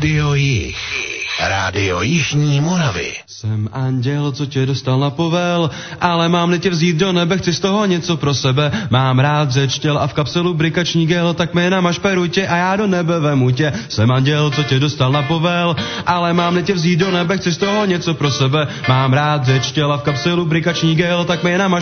Rádio Jih. Rádio Jižní Moravy. Jsem anděl, co tě dostal na povel, ale mám-li tě vzít do nebe, chci z toho něco pro sebe. Mám rád řeč těl a v kapselu brikační gel, tak mi namaž perutě a já do nebe vemu tě. Jsem anděl, co tě dostal na povel, ale mám-li tě vzít do nebe, chci z toho něco pro sebe. Mám rád řeč těl a v kapselu brikační gel, tak mi namaž